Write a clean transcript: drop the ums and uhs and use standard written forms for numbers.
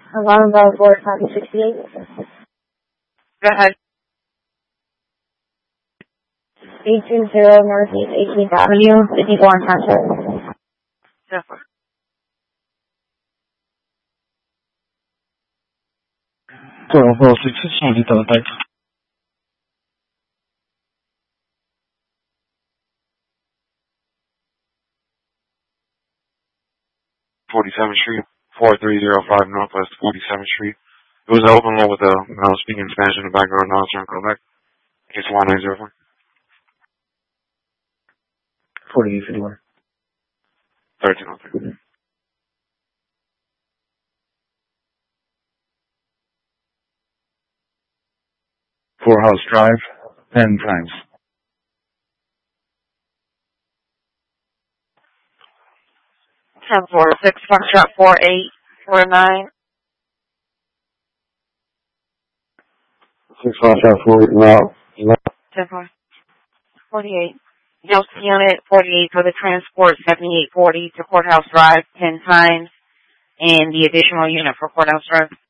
Alarm bell board copy 68. Go ahead. 820 Northeast 18th Avenue, 51 Sunset. Definitely. Well, 6 teletype. 47th Street, 4305 Northwest 47th Street. It was an open load with I was speaking Spanish in the background, now I was trying to call back. Case 1904. 4851. 1303. Poorhouse Drive, 10 times. 1046 Foxtrot 4849. 6 now. 1048. House Unit 48 for the transport 7840 to Courthouse Drive 10 times. And the additional unit for Courthouse Drive.